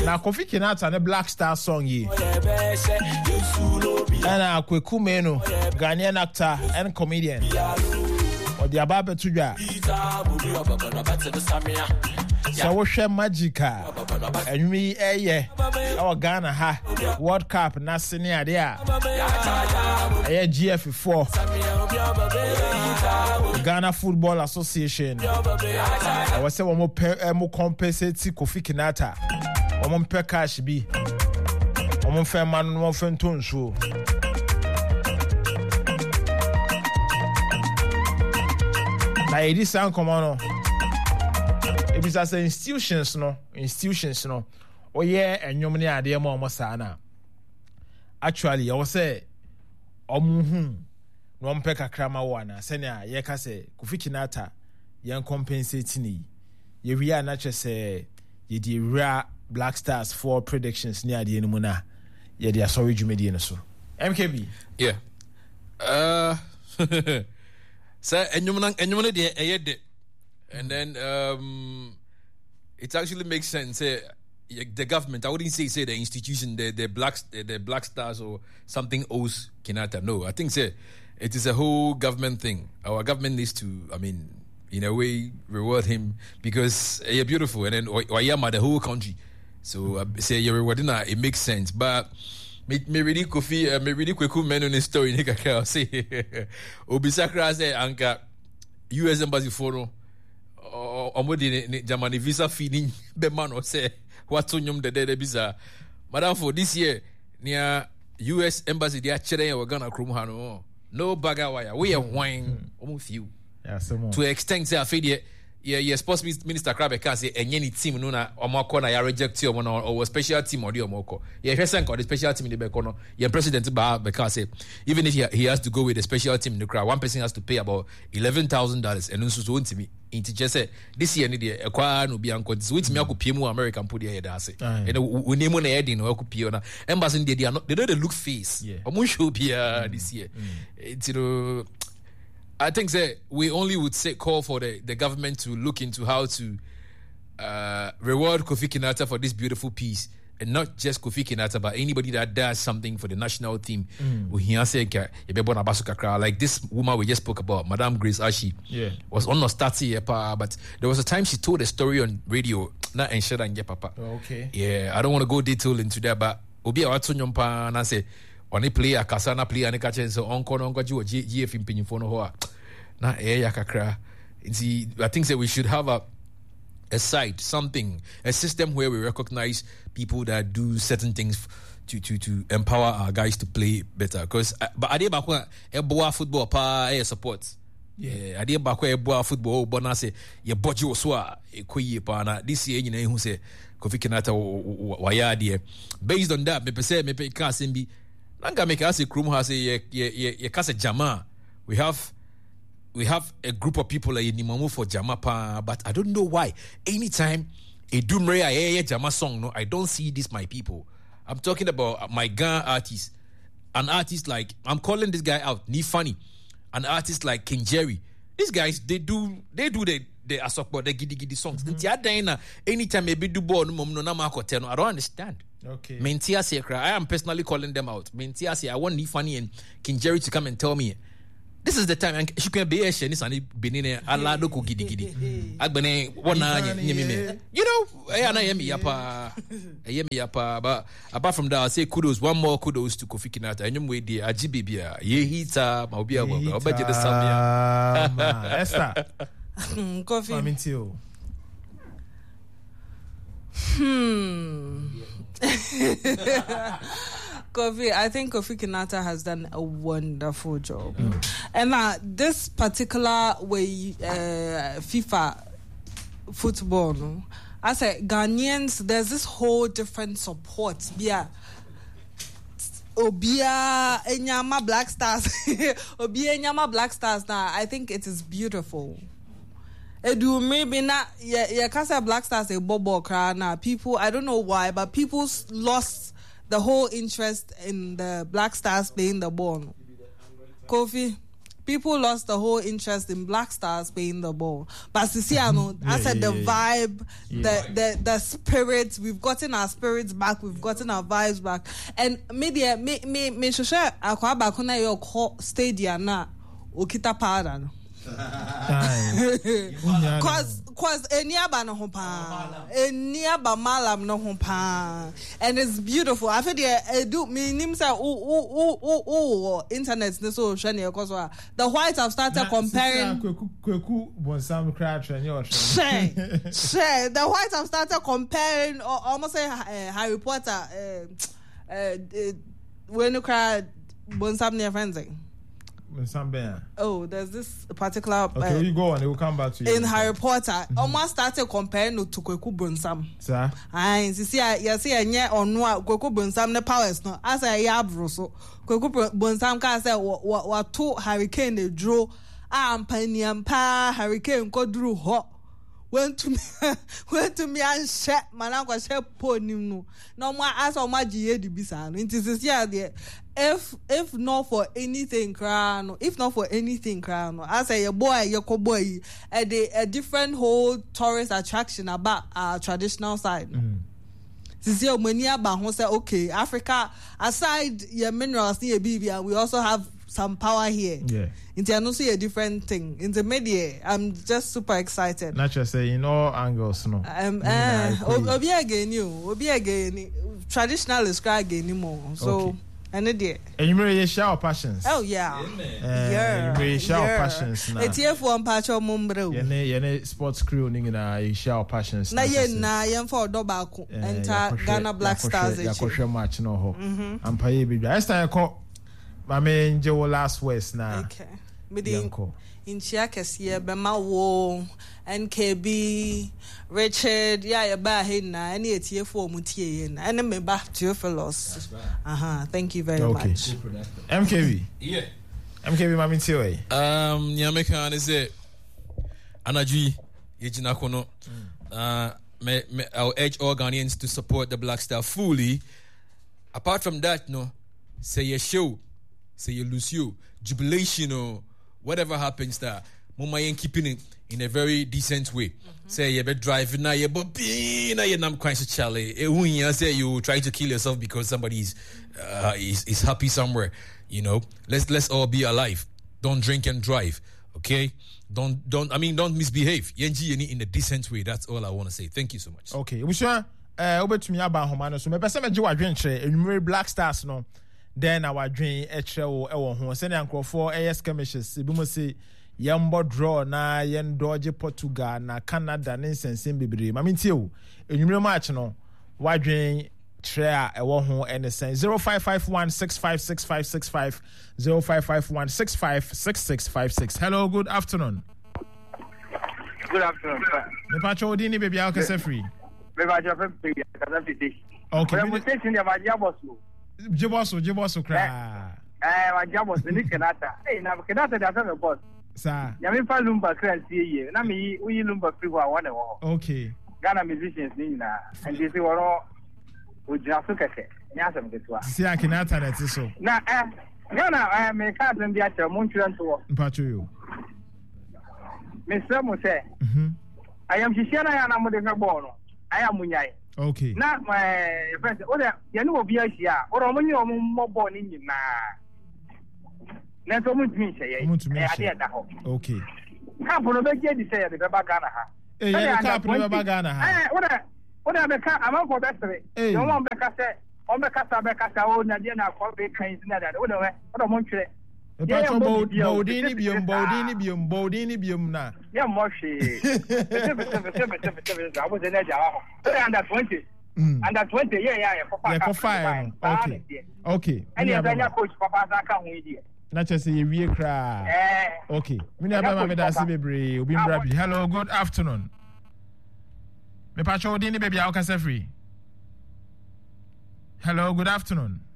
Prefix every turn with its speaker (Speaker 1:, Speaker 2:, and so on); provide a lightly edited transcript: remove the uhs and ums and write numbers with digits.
Speaker 1: Now Kofi Kinata the Black Star song ye. And Kweku Menu, Ghanaian actor and comedian. Or the Ababe Tuja. So we share Magica. And me our Ghana ha World Cup na senior there. GF4. Ghana Football Association. I was say one more compensate Kofi Kinata. One per cash be. One fair man, one friend tone show. Na edi sound come on. It is as institutions no. Oh yeah, and you many idea more masana. Actually, I was say no mpeka krama wana. Senya yeka se Kofi Kinata yan compensate ni. Ye we are not just say ye di rare Black Stars for predictions near the enumuna. Ye di sorry jumedi no so. MKB.
Speaker 2: Yeah. So enyumuna de and then it actually makes sense. The government, I wouldn't say the institution, the Black Stars or something owes Kinata. No, I think it is a whole government thing. Our government needs to, I mean, in a way, reward him because you're beautiful, and then Wayama the whole country. So say you're rewarding her, it makes sense. But me really Kofi, me really Kweku Menu in the story. Nika say Obisakra say Anka U.S. Embassy photo. Omo the Germany visa feeding be man or say what to nyum the visa. Madam for this year near US embassy they are chere we gonna krum hano. No bagger wire. We are wine almost few.
Speaker 1: Yeah, some
Speaker 2: to extent say afedi yeah sports minister Krabe can say any team no na omako na ya reject you or special team or the omako. Yeah, person called the special team in the bekono. Yeah, president ba because say even if he has to go with the special team in the crowd, one person has to pay about $11,000 and so to me. Just say this year need a kwa no be anko which me akopie mu American put here da say and we name on heading no akopie na embassy they are not they don't look face omo show bia this year it's I think that we only would say call for the government to look into how to reward Kofi Kinata for this beautiful piece. And not just Kofi Kinata, but anybody that does something for the national team. Like this woman we just spoke about, Madame Grace Ashi, was on Nostati, but there was a time she told a story on radio. Not ensure and papa.
Speaker 1: Okay.
Speaker 2: Yeah, I don't want to go detail into that, but Obi Awatsunyompa and I say, on a player, Kasana player, and a catcher, so on GF in Pinifono Hoa. Na yakakra. I think that we should have a site, something, a system where we recognize people that do certain things to empower our guys to play better. Because but ade bakwa eboa football pa support. Yeah, ade bakwa eboa football bona say ye boji oswa ekoyi pa na this year nyina hu say Kofi Kinata waya de. Based on that, me ka sembi nanga make us a krum ha say ye kase jama. We have a group of people like Nimamu for Jamapa, but I don't know why. Anytime a Dumre Jama song, no, I don't see this my people. I'm talking about my Ghana artists. An artist like I'm calling this guy out, Nifani. An artist like King Jerry. These guys they do the asokbo, the giddy songs. Anytime maybe do ball no I don't understand.
Speaker 1: Okay.
Speaker 2: I am personally calling them out. I want Nifani and King Jerry to come and tell me. This is the time and she can be a shenis and benine alado ko gidi agbene wona nyemime you know I am yapa but apart from that I say kudos one more kudos to Kofi Kinata enyum we dey agibibia ye hita ma obi agbo obaje the samia
Speaker 1: Esther
Speaker 3: Kofi
Speaker 1: Amintio
Speaker 3: Kofi, I think Kofi Kinata has done a wonderful job. And this particular way, FIFA football, no? I say Ghanaians, there's this whole different support. Yeah. Obia Enyama Black Stars. Obia Enyama Black Stars now. I think it is beautiful. Edu maybe not Kasa Black Stars a bobo crana. People, I don't know why, but people lost the whole interest in the Black Stars playing the ball. Kofi, people lost the whole interest in Black Stars playing the ball. But Sisiano, I said the vibe, the spirit, we've gotten our spirits back, we've gotten our vibes back. And maybe me share akwa ba kuna yo stadium na okita para no. Cause eniaba no ho pa eniaba malam no ho pa, and it's beautiful. I feel do me nim say internet so share cause the whites have started comparing
Speaker 1: kweku bonsam cry trend your
Speaker 3: share the whites have started comparing almost say Harry Potter when you cry bonsam near friends. Oh, there's this particular.
Speaker 1: Okay, you go on. It will come back to you.
Speaker 3: In Harry Potter, almost started comparing to Kweku Bonsam.
Speaker 1: Sir,
Speaker 3: I see. You see, and yet on what Kweku Bonsam the powers no. As I yabro so Kweku Bonsam can say what two hurricane they draw. Paniam pa hurricane go drew hot. Went to me and share managua share pony no. No more as on my GA the bisan. It is here. If not for anything crown, I say your boy, your cowboy, a different whole tourist attraction about our traditional side. Since many about say okay, Africa aside your minerals near BB, we also have some power here.
Speaker 1: Yeah.
Speaker 3: Into I see a different thing. In the media, I'm just super excited.
Speaker 1: Not just say in all angles, no.
Speaker 3: Obi again, traditional is cry again more. So. Okay. And
Speaker 1: you may shower passions.
Speaker 3: Oh yeah.
Speaker 1: You may shower passions now.
Speaker 3: It's here for patch of mumbro.
Speaker 1: Yene sports crew ningina you shower passions.
Speaker 3: Na yen for Dobako. Enter Ghana Black Stars.
Speaker 1: Yakosha match no ho. Ampaye bi. Last time I call my man Joe last West na.
Speaker 3: Okay. Midi in Chiakesi Bema Wo NKB Richard ya ba na any etie for mutie na and me back to your fellows. Thank you very much.
Speaker 1: MKB.
Speaker 2: Yeah.
Speaker 1: MKB mami tiwe.
Speaker 2: Nyameka ne say Anaji yejina kono. I'll urge all Ghanaians to support the Black Star fully. Apart from that, no, say your show, say you lose you, jubilation or whatever happens there, mama ain't keeping it in a very decent way. Say you be driving now, you be na you nam quite Charlie. Say you try to kill yourself because somebody is happy somewhere. You know, let's all be alive. Don't drink and drive. Okay, don't misbehave. Yenji in a decent way. That's all I want to say. Thank you so much.
Speaker 1: Okay, we sure. Over to me about Homano. So, me person me jiwa adventure. You Black Stars no. Then our dream echo ho send uncle for AS skirmishes bimu say yambo draw na yen dodge Portugal na Canada nonsense bebre ma mentie o enwumre match no wa dream trea ewo ho and send 0551656565 0551656656. Hello, good afternoon.
Speaker 4: Good afternoon, sir.
Speaker 1: Me pacho dini baby how can free.
Speaker 4: Me pacho free because
Speaker 1: okay.
Speaker 4: I'm taking the Majiabos.
Speaker 1: Jiboso cry.
Speaker 4: My job was the Nikanata. Hey, now Kanata doesn't have a boss.
Speaker 1: Sir,
Speaker 4: Yamifa Lumba Cran see you. Now me, we Lumba free one.
Speaker 1: Okay.
Speaker 4: Ghana musicians, Nina, and they say, well, with Jasuka. Yasam gets one.
Speaker 1: See, I cannot tell it so.
Speaker 4: Now, Ghana, I am a cousin, the actual Montreal to
Speaker 1: Pachu.
Speaker 4: Mr. Mose, I am Shishana and I'm with the born. I am Munyai.
Speaker 1: Okay.
Speaker 4: Not my friend. You know, be here. Or when you are more born in na. Let's almost mean say.
Speaker 1: Okay.
Speaker 4: Can't put a big say the Bagana.
Speaker 1: Eh, can't put a Bagana.
Speaker 4: What are the car? I'm for that. No one Becca said, on the Casa Becca, own Nadiana, Corby, Kains, Nada. What a Montreal. Bodini bium na. Yeah, Moshi. I was an edge. Under 20. Under 20, yeah,
Speaker 1: fire. Okay.
Speaker 4: And you're coach, Papa, I can't with you.
Speaker 1: Not just a real cry. Okay. Hello, good afternoon. Me pacho dini baby how can say free. Hello, good afternoon.